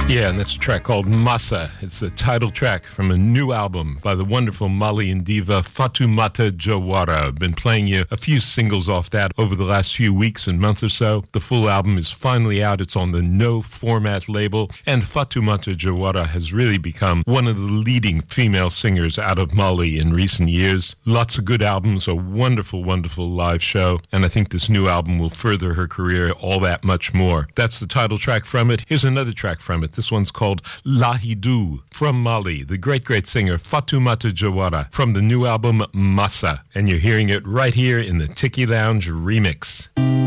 Yeah, and that's a track called Massa. It's the title track from a new album by the wonderful Malian diva Fatoumata Jawara. I've been playing you a few singles off that over the last few weeks and month or so. The full album is finally out. It's on the No Format label, and Fatoumata Jawara has really become one of the leading female singers out of Mali in recent years. Lots of good albums, a wonderful, wonderful live show, and I think this new album will further her career all that much more. That's the title track from it. Here's another track from it. This one's called Lahidou from Mali, the great, great singer Fatoumata Jawara from the new album Massa. And you're hearing it right here in the Tiki Lounge remix.